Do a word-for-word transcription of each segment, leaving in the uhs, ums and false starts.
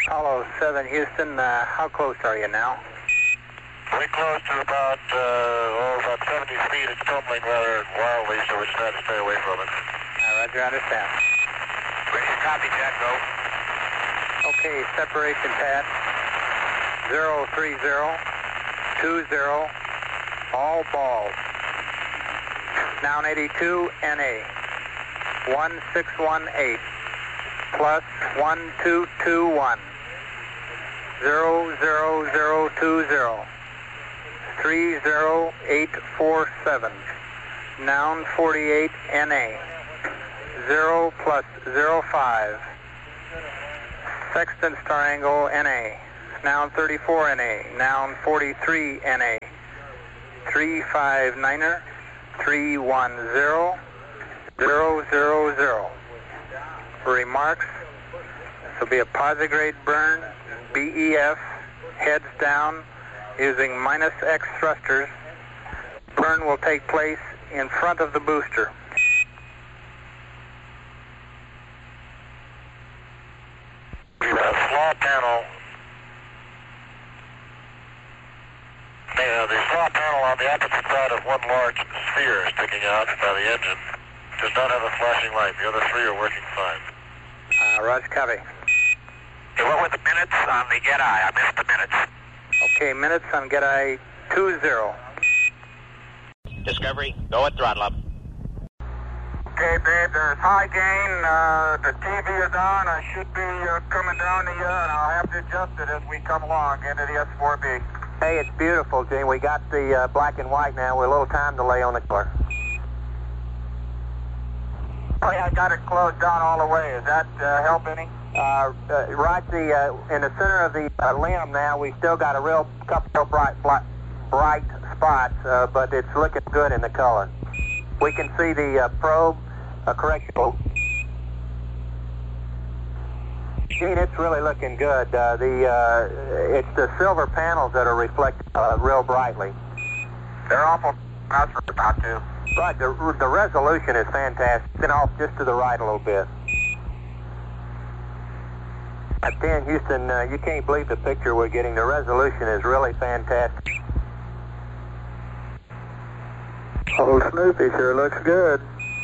Apollo seven, Houston, uh, how close are you now? We're close to about, uh, oh, about seventy feet. It's tumbling rather wildly, so we're trying to stay away from it. Uh, Roger, understand. Ready to copy, Jack, go. Okay, separation pad, zero three zero two zero, all balls. Noun eighty-two, N A, one six one eight, plus one two two one, zero zero zero two zero, three zero eight four seven, noun forty-eight, N A, zero plus zero five, sextant star angle, N A, noun thirty-four, N A, noun forty-three, N A, three five niner, three one zero, zero zero zero. Remarks, this will be a posigrade burn, B E F, heads down, using minus X thrusters. Burn will take place in front of the booster. The slaw panel, yeah, the slaw panel on the opposite side of one large sphere sticking out by the engine does not have a flashing light. The other three are working fine. Uh, Roger, copy. Hey, what were the minutes on the Get Eye? I missed the minutes. Okay, minutes on Get Eye two zero. Discovery, go at throttle up. Okay, babe, there's high gain. Uh, the T V is on. I should be uh, coming down to you, and I'll have to adjust it as we come along into the S four B. Hey, it's beautiful, Gene. We got the uh, black and white now. We're a little time delay on the color. Oh, yeah, I got it closed down all the way. Does that uh, help any? Uh, uh, right the, uh, in the center of the uh, limb now, we still got a real couple of bright, bright, bright spots, uh, but it's looking good in the color. We can see the uh, probe, uh, correction. Gene, it's really looking good. Uh, the uh, it's the silver panels that are reflected uh, real brightly. They're awful. That's what about to. Right, the, the resolution is fantastic. It's off just to the right a little bit. At ten, Houston, uh, you can't believe the picture we're getting. The resolution is really fantastic. Oh, Snoopy sure looks good.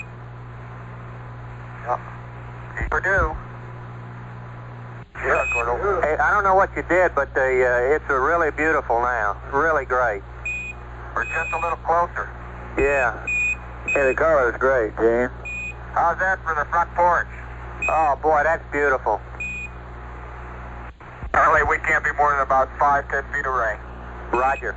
Yeah. Purdue. Yeah, Gordo. Hey, I don't know what you did, but the, uh, it's a really beautiful now. Really great. We're just a little closer. Yeah. Hey, the color is great, Gene. How's that for the front porch? Oh, boy, that's beautiful. Apparently, we can't be more than about five, ten feet away. Roger.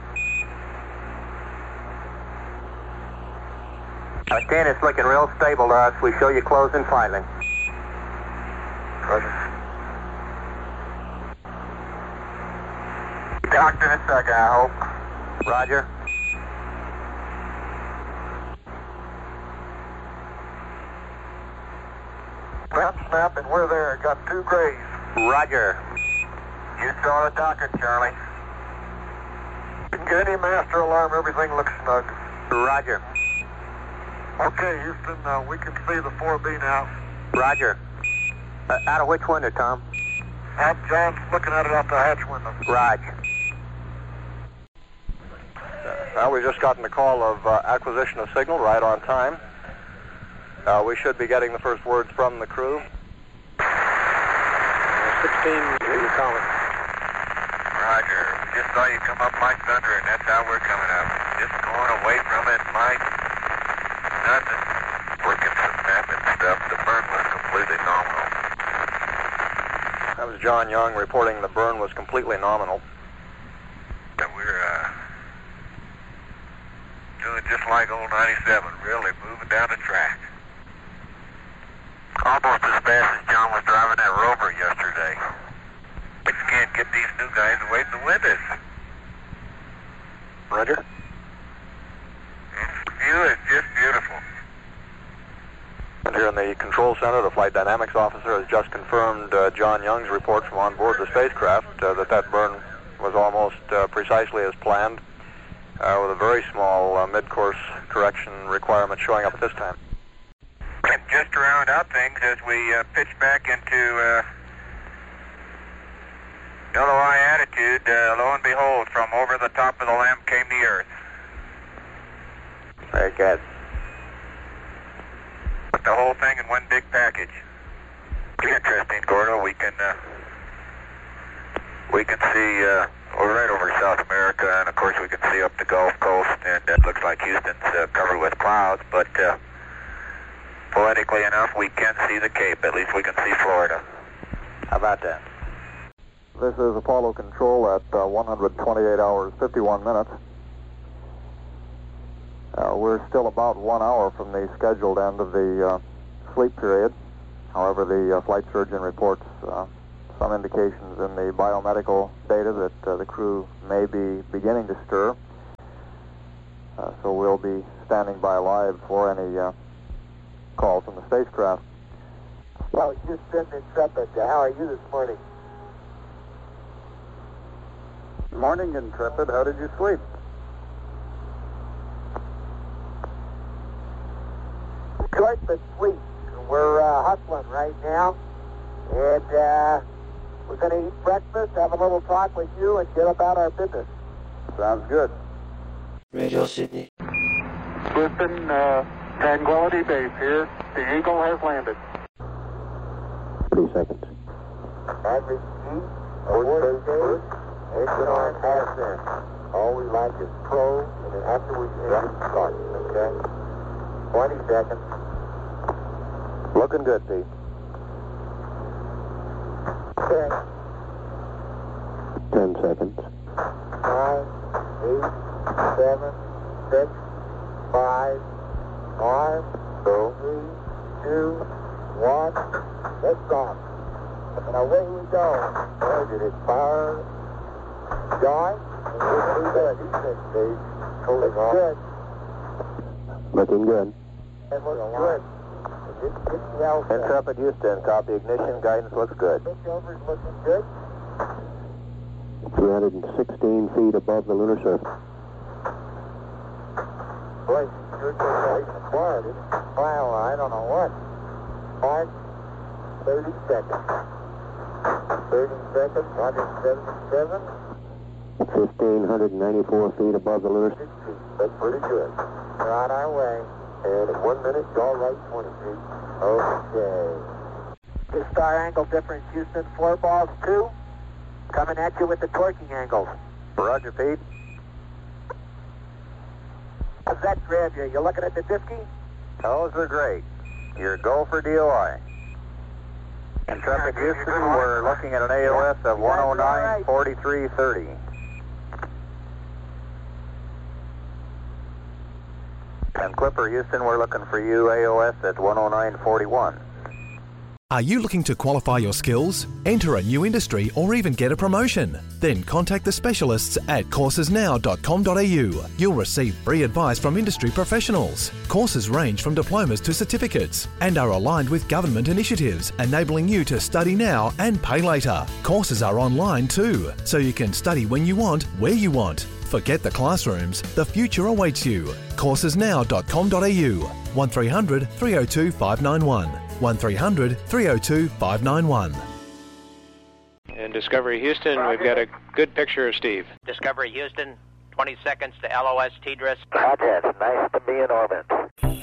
Again, it's looking real stable to us. We show you closing finally. Roger. Docked in a second, I hope. Roger. Map, snap, and we're there. Got two grays. Roger. You saw the docket, Charlie. Didn't get any master alarm. Everything looks snug. Roger. Okay, Houston, uh, we can see the four B now. Roger. Uh, out of which window, Tom? Out, John's looking at it out the hatch window. Roger. Well, we've just gotten the call of uh, acquisition of signal right on time. Uh, we should be getting the first words from the crew. sixteen, you're calling. Roger. We just saw you come up like thunder, and that's how we're coming up. Just going away from it, Mike. Nothing. Working some mapping stuff. The burn was completely nominal. That was John Young reporting the burn was completely nominal. And we're uh, doing just like old ninety-seven, really moving down the track. Almost as fast as John was driving that Rover yesterday. We just can't get these new guys away from the windows. Roger. The view is just beautiful. And here in the control center, the flight dynamics officer has just confirmed uh, John Young's report from on board the spacecraft uh, that that burn was almost uh, precisely as planned, uh, with a very small uh, mid-course correction requirement showing up at this time. And just to round out things as we uh, pitch back into uh, uh, lo and behold, from over the top of the lamp came the Earth. Very good. Put the whole thing in one big package. Interesting, Gordo. We can uh, we can see uh, we're right over South America, and of course we can see up the Gulf Coast, and it looks like Houston's uh, covered with clouds. But uh, poetically enough, we can see the Cape. At least we can see Florida. How about that? This is Apollo Control at uh, one hundred twenty-eight hours, fifty-one minutes. Uh, we're still about one hour from the scheduled end of the uh, sleep period. However, the uh, flight surgeon reports uh, some indications in the biomedical data that uh, the crew may be beginning to stir. Uh, so we'll be standing by live for any uh, calls from the spacecraft. Well, Houston, Intrepid, uh, how are you this morning? Morning, Intrepid. How did you sleep? Short but sweet. We're uh, hustling right now, and uh, we're going to eat breakfast, have a little talk with you, and get about our business. Sounds good. Radio Sydney. Houston, uh, Tranquility Base here. The Eagle has landed. Three seconds. Average G, forward stage, engine on half in. All we like is pro, and then after we engine start, okay? twenty seconds. Looking good, Pete. Ten. Ten seconds. Nine, eight, seven, six, five, five, Go. three, two, one. Lift off. And away we go. Boy, did it fire. John, we're good. Eastern stage. Cooling off. Good. Looking good. It looks good. Get, get the alpha. Intrepid Houston, copy ignition. Guidance looks good. Switchover's looking good. three hundred sixteen feet above the lunar surface. Boy, sure goes quiet. Well, I don't know what. Mark, thirty seconds. thirty seconds, one seventy-seven. one thousand five hundred ninety-four feet above the lunar surface. six feet. That's pretty good. We're on our way. And in one minute, y'all right twenty feet. Okay. The star angle difference, Houston, four balls, two. Coming at you with the torquing angles. Roger, Pete. How's that grab you? You looking at the fifty? Those are great. Your go for D O I. Intrepid Houston, we're looking at an A O S of one oh nine, forty-three thirty. And Clipper Houston, we're looking for you, A O S at one oh nine, forty-one. Are you looking to qualify your skills, enter a new industry, or even get a promotion? Then contact the specialists at courses now dot com dot a u. You'll receive free advice from industry professionals. Courses range from diplomas to certificates and are aligned with government initiatives, enabling you to study now and pay later. Courses are online too, so you can study when you want, where you want. Forget the classrooms, the future awaits you. courses now dot com dot a u. one three hundred, three oh two, five nine one. one three hundred, three oh two, five nine one. In Discovery Houston, we've got a good picture of Steve. Discovery Houston, twenty seconds to L O S T D R I S. Roger, nice to be in orbit.